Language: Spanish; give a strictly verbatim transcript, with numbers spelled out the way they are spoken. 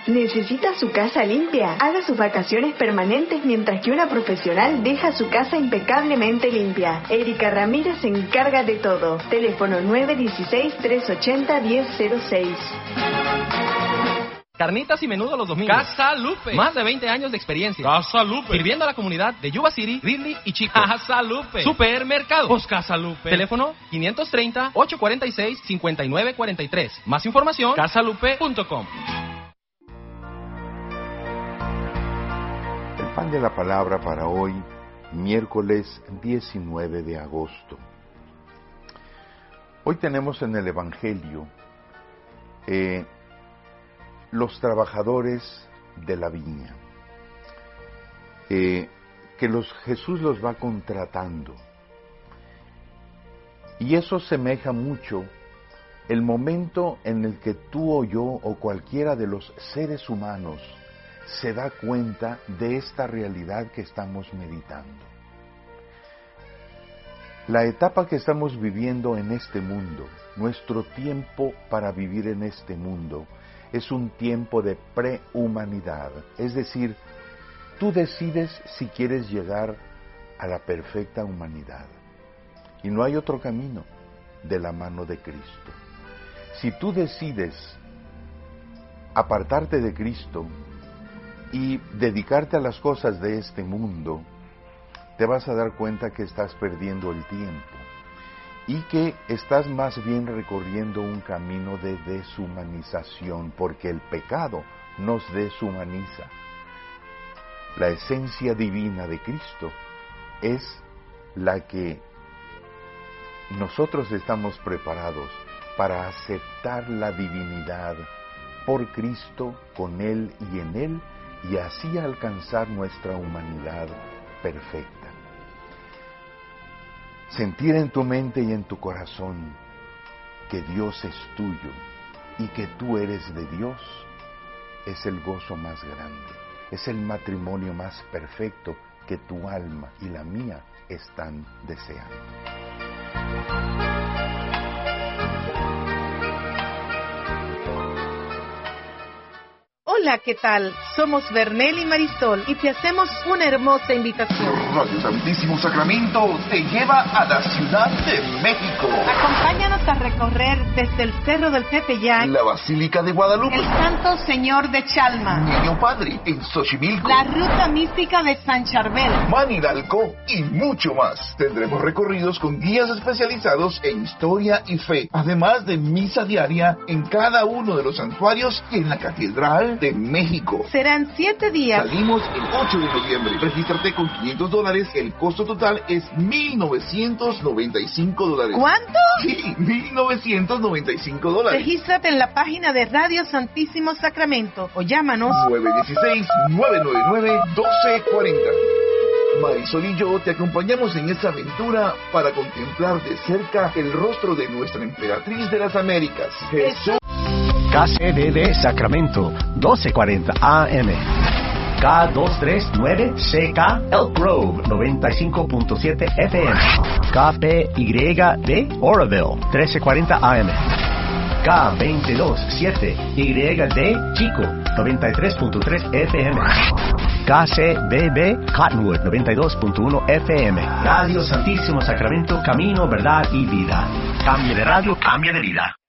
¿Necesita su casa limpia? Haga sus vacaciones permanentes mientras que una profesional deja su casa impecablemente limpia. Erika Ramírez se encarga de todo. Teléfono nueve uno seis, tres ocho cero, uno cero cero seis. Carnitas y menudo los domingos. Casa Lupe. Más de veinte años de experiencia. Casa Lupe. Sirviendo a la comunidad de Yuba City, Ridley y Chico. Casa Lupe. Supermercado. Pues Casa Lupe. Teléfono quinientos treinta, ochocientos cuarenta y seis, cincuenta y nueve cuarenta y tres. Más información, casa lupe punto com. El pan de la palabra para hoy, miércoles diecinueve de agosto. Hoy tenemos en el Evangelio eh, los trabajadores de la viña, eh, que los, Jesús los va contratando. Y eso semeja mucho el momento en el que tú o yo o cualquiera de los seres humanos se da cuenta de esta realidad que estamos meditando. La etapa que estamos viviendo en este mundo, nuestro tiempo para vivir en este mundo, es un tiempo de prehumanidad, es decir, tú decides si quieres llegar a la perfecta humanidad. Y no hay otro camino de la mano de Cristo. Si tú decides apartarte de Cristo y dedicarte a las cosas de este mundo, te vas a dar cuenta que estás perdiendo el tiempo y que estás más bien recorriendo un camino de deshumanización, porque el pecado nos deshumaniza. La esencia divina de Cristo es la que nosotros estamos preparados para aceptar la divinidad por Cristo, con Él y en Él, y así alcanzar nuestra humanidad perfecta. Sentir en tu mente y en tu corazón que Dios es tuyo y que tú eres de Dios es el gozo más grande, es el matrimonio más perfecto que tu alma y la mía están deseando. Hola, ¿qué tal? Somos Bernel y Marisol y te hacemos una hermosa invitación. Radio Santísimo Sacramento te lleva a la Ciudad de México. Acompáñanos a recorrer desde el Cerro del Tepeyac, la Basílica de Guadalupe, el Santo Señor de Chalma, Niño Padre en Xochimilco, la Ruta Mística de San Charbel, Manidalco y mucho más. Tendremos recorridos con guías especializados en historia y fe, además de misa diaria en cada uno de los santuarios y en la Catedral de México. Serán siete días. Salimos el ocho de noviembre. Regístrate con quinientos dólares. El costo total es mil novecientos noventa y cinco dólares. ¿Cuánto? Sí, mil novecientos noventa y cinco dólares. Regístrate en la página de Radio Santísimo Sacramento o llámanos nueve uno seis, nueve nueve nueve, uno dos cuatro cero. Marisol y yo te acompañamos en esta aventura para contemplar de cerca el rostro de nuestra emperatriz de las Américas, Jesús. K C D D Sacramento, doce cuarenta A M. K doscientos treinta y nueve C K Elk Grove, noventa y cinco punto siete F M. K P Y D Oroville, trece cuarenta A M. K veintidós siete Y D Chico, noventa y tres punto tres F M. K C B B Cottonwood, noventa y dos punto uno F M. Radio Santísimo Sacramento, camino, verdad y vida. Cambia de radio, cambia de vida.